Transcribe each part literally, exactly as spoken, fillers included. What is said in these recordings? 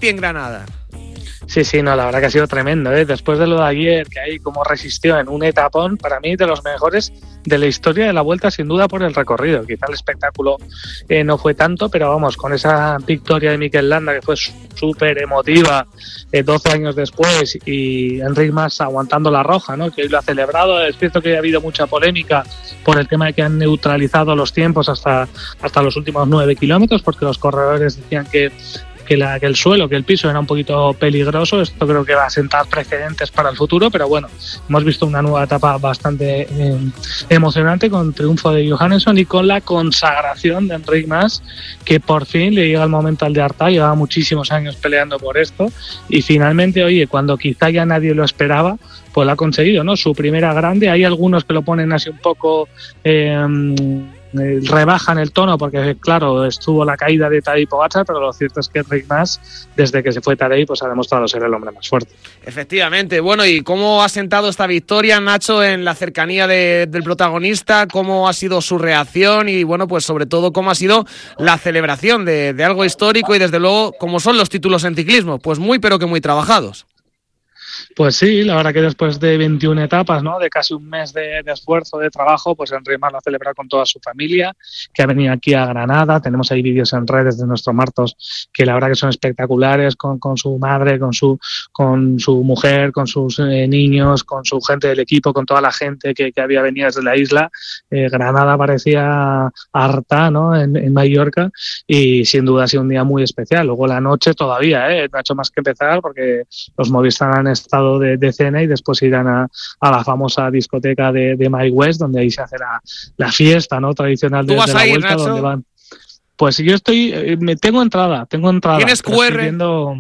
ti en Granada. Sí, sí, no, la verdad que ha sido tremendo, ¿eh? Después de lo de ayer, que ahí como resistió en un etapón, para mí de los mejores de la historia de la Vuelta, sin duda por el recorrido. Quizá el espectáculo eh, no fue tanto, pero vamos, con esa victoria de Mikel Landa, que fue súper emotiva eh, doce años después, y Enric Mas aguantando la roja, ¿no? Que hoy lo ha celebrado. Es cierto que ha habido mucha polémica por el tema de que han neutralizado los tiempos hasta, hasta los últimos nueve kilómetros, porque los corredores decían que Que, la, que el suelo, que el piso era un poquito peligroso. Esto creo que va a sentar precedentes para el futuro, pero bueno, hemos visto una nueva etapa bastante eh, emocionante, con triunfo de Johannesson y con la consagración de Enric Mas, que por fin le llega el momento al de Artà. Llevaba muchísimos años peleando por esto y finalmente, oye, cuando quizá ya nadie lo esperaba, pues lo ha conseguido, ¿no? Su primera grande. Hay algunos que lo ponen así un poco eh, rebajan el tono porque, claro, estuvo la caída de Tadej Pogačar, pero lo cierto es que Enric Mas, desde que se fue Tadej, pues ha demostrado ser el hombre más fuerte. Efectivamente. Bueno, ¿y cómo ha sentado esta victoria, Nacho, en la cercanía de, del protagonista? ¿Cómo ha sido su reacción? Y, bueno, pues sobre todo, ¿cómo ha sido la celebración de, de algo histórico? Y, desde luego, ¿cómo son los títulos en ciclismo? Pues muy, pero que muy trabajados. Pues sí, la verdad que después de veintiuna etapas, ¿no? De casi un mes de, de esfuerzo, de trabajo, pues Enric Mas lo ha celebrado con toda su familia, que ha venido aquí a Granada. Tenemos ahí vídeos en redes de nuestros Martos que la verdad que son espectaculares, con, con su madre, con su con su mujer, con sus eh, niños, con su gente del equipo, con toda la gente que, que había venido desde la isla. Eh, Granada parecía Artà, ¿no? En, en Mallorca, y sin duda ha sido un día muy especial. Luego la noche todavía, ¿eh? No ha hecho más que empezar, porque los Movistar han estado De, de cena y después irán a, a la famosa discoteca de, de My West, donde ahí se hace la, la fiesta, ¿no? Tradicional de, ¿Tú vas de la a ir, Vuelta, Nacho? donde van. Pues yo estoy, eh, me tengo entrada, tengo entrada. ¿Tienes Q R? Viendo...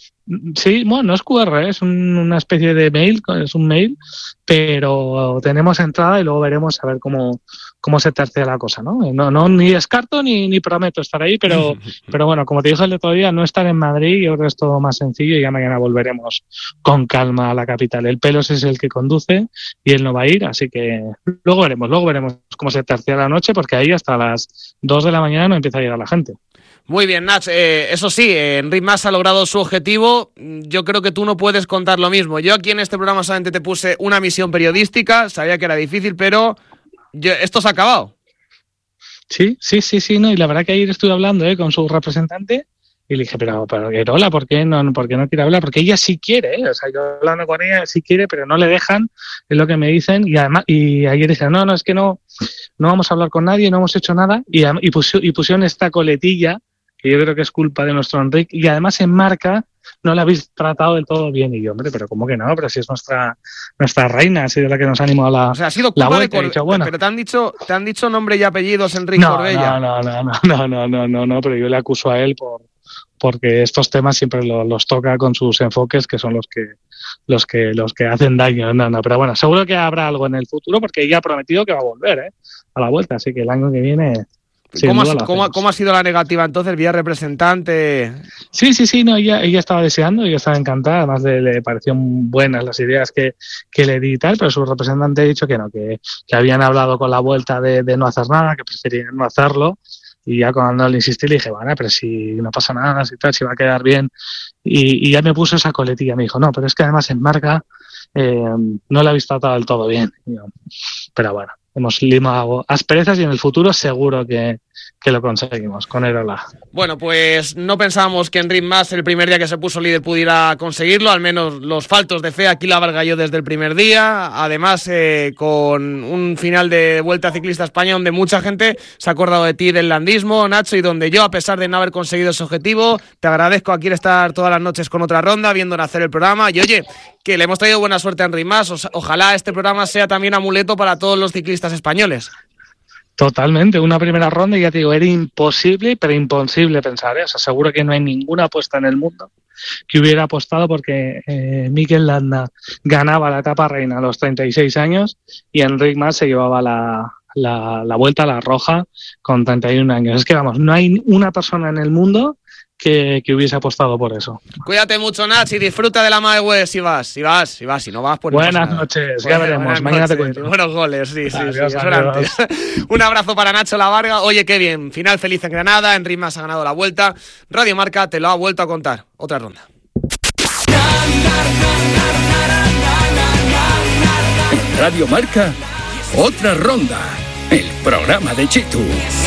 Sí, bueno, no es Q R, es un, una especie de mail, es un mail, pero tenemos entrada y luego veremos a ver cómo, cómo se tercia la cosa, ¿no? No, no ni descarto ni, ni prometo estar ahí, pero, pero bueno, como te dije el otro día, no estar en Madrid, yo creo que es todo más sencillo y ya mañana volveremos con calma a la capital. El Pelos es el que conduce y él no va a ir, así que luego veremos, luego veremos cómo se tercia la noche, porque ahí hasta las dos de la mañana no empieza a llegar la gente. Muy bien, Nach. Eh, eso sí, eh, Enric Mas ha logrado su objetivo. Yo creo que tú no puedes contar lo mismo. Yo aquí en este programa solamente te puse una misión periodística, sabía que era difícil, pero yo, esto se ha acabado. Sí, sí, sí, sí, no, y la verdad que ayer estuve hablando eh, con su representante y le dije, pero, pero Erola, ¿por qué no, por qué no quiere hablar? Porque ella sí quiere, ¿eh? O sea, yo hablando con ella sí quiere, pero no le dejan, es lo que me dicen, y además, y ayer dije, no, no, es que no, no vamos a hablar con nadie, no hemos hecho nada, y, y, pusi, y pusieron esta coletilla, que yo creo que es culpa de nuestro Enric, y además en marca no la habéis tratado del todo bien. Y yo, hombre, pero ¿cómo que no? Pero si es nuestra nuestra reina, ha sido la que nos animó a la O sea, ha sido culpa la de Cor... dicho, bueno. Pero te han dicho te han dicho nombre y apellidos, Enric no, Corbella. No, no, no, no, no, no, no, no, pero yo le acuso a él por porque estos temas siempre los, los toca con sus enfoques, que son los que los que los que hacen daño. No, no, pero bueno, seguro que habrá algo en el futuro, porque ella ha prometido que va a volver, ¿eh? A la Vuelta, así que el año que viene. ¿Cómo ha, ¿cómo, ¿Cómo ha sido la negativa entonces, vía representante? Sí, sí, sí, no, ella, ella estaba deseando, ella estaba encantada, además le, le parecieron buenas las ideas que, que le di y tal, pero su representante ha dicho que no, que, que habían hablado con la Vuelta de, de no hacer nada, que preferían no hacerlo, y ya cuando le insistí le dije, bueno, pero si no pasa nada, si tal, si va a quedar bien, y, y ya me puso esa coletilla, me dijo, no, pero es que además en marca eh, no la habéis tratado del todo bien, y yo, pero bueno. Hemos limado asperezas y en el futuro seguro que, que lo conseguimos con Erola. Bueno, pues no pensábamos que Enric Mas el primer día que se puso líder pudiera conseguirlo, al menos los faltos de fe aquí la valgalló desde el primer día, además eh, con un final de Vuelta Ciclista España donde mucha gente se ha acordado de ti del landismo, Nacho, y donde yo, a pesar de no haber conseguido ese objetivo, te agradezco aquí estar todas las noches con otra ronda, viendo nacer el programa, y oye, que le hemos traído buena suerte a Enric Mas, o, ojalá este programa sea también amuleto para todos los ciclistas españoles. Totalmente, una primera ronda y ya te digo, era imposible, pero imposible pensar, ¿eh? O sea, seguro que no hay ninguna apuesta en el mundo que hubiera apostado porque eh, Mikel Landa ganaba la etapa reina a los treinta y seis años y Enric Mas se llevaba la, la, la Vuelta a la Roja con treinta y un años. Es que vamos, no hay una persona en el mundo que, que hubiese apostado por eso. Cuídate mucho, Nach, y disfruta de la Mae si vas, si vas, si vas, si no vas, pues no buenas pasa noches, nada. ya veremos, Buenas mañana noches, te cuento. Buenos goles, sí, sí, Adiós, sí, eso era antes. Un abrazo para Nacho Lavarga. Oye, qué bien, final feliz en Granada, Enric Mas ha ganado la Vuelta, Radio Marca te lo ha vuelto a contar. Otra ronda. Radio Marca, otra ronda, el programa de Chitu.